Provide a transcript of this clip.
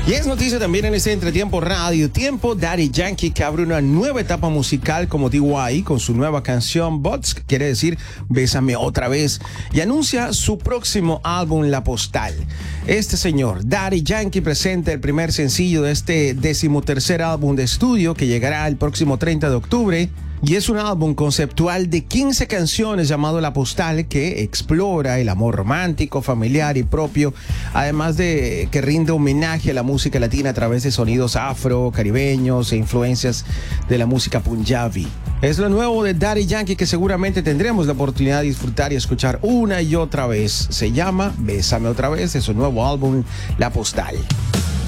Y es noticia también en este Entretiempo Radio Tiempo, Daddy Yankee, que abre una nueva etapa musical como DY con su nueva canción Bots, que quiere decir Bésame otra vez, y anuncia su próximo álbum La Postal. Este señor, Daddy Yankee, presenta el primer sencillo de este 13º álbum de estudio que llegará el próximo 30 de octubre. Y es un álbum conceptual de 15 canciones llamado La Postal, que explora el amor romántico, familiar y propio, además de que rinde homenaje a la música latina a través de sonidos afro, caribeños e influencias de la música punjabi. Es lo nuevo de Daddy Yankee que seguramente tendremos la oportunidad de disfrutar y escuchar una y otra vez. Se llama Bésame otra vez, de su nuevo álbum La Postal.